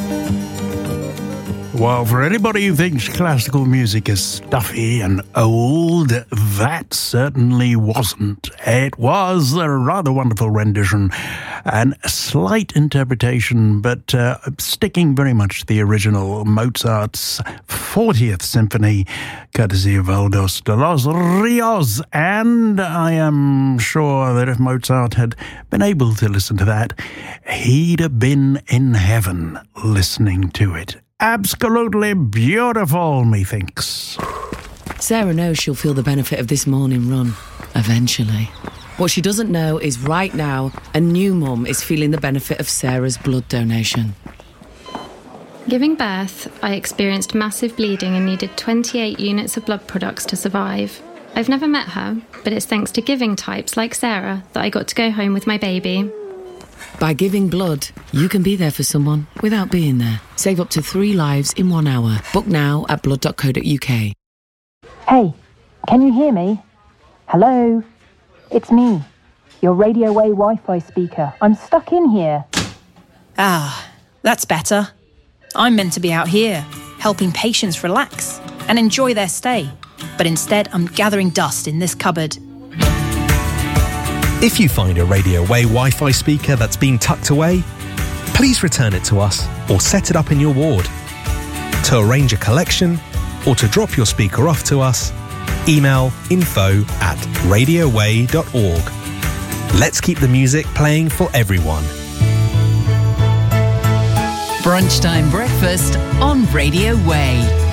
Well, for anybody who thinks classical music is stuffy and old, that certainly wasn't. It was a rather wonderful rendition and a slight interpretation, but sticking very much to the original, Mozart's 40th Symphony, courtesy of Valdos de los Rios. And I am sure that if Mozart had been able to listen to that, he'd have been in heaven listening to it. Absolutely beautiful, methinks. Sarah knows she'll feel the benefit of this morning run, eventually. What she doesn't know is right now, a new mum is feeling the benefit of Sarah's blood donation. Giving birth, I experienced massive bleeding and needed 28 units of blood products to survive. I've never met her, but it's thanks to giving types like Sarah that I got to go home with my baby. By giving blood, you can be there for someone without being there. Save up to 3 lives in 1 hour. Book now at blood.co.uk. Hey, can you hear me? Hello? It's me, your Radio Way Wi-Fi speaker. I'm stuck in here. Ah, that's better. I'm meant to be out here, helping patients relax and enjoy their stay. But instead, I'm gathering dust in this cupboard. If you find a Radio Way Wi-Fi speaker that's been tucked away, please return it to us or set it up in your ward. To arrange a collection or to drop your speaker off to us, email info@radioway.org. Let's keep the music playing for everyone. Brunchtime breakfast on Radio Way.